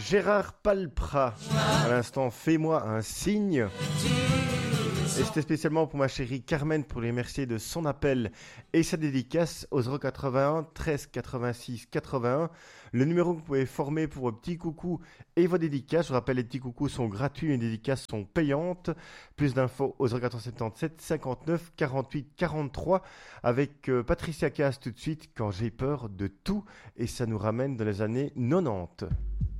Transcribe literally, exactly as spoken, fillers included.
Gérard Palpra, à l'instant, fais-moi un signe. Et c'était spécialement pour ma chérie Carmen pour les remercier de son appel et sa dédicace au zéro quatre-vingt-un treize quatre-vingt-six quatre-vingt-un. Le numéro que vous pouvez former pour vos petits coucous et vos dédicaces. Je rappelle, les petits coucous sont gratuits, les dédicaces sont payantes. Plus d'infos au zéro quatre cent soixante-dix-sept cinquante-neuf quarante-huit quarante-trois avec euh, Patricia Cass tout de suite, quand j'ai peur de tout. Et ça nous ramène dans les années quatre-vingt-dix.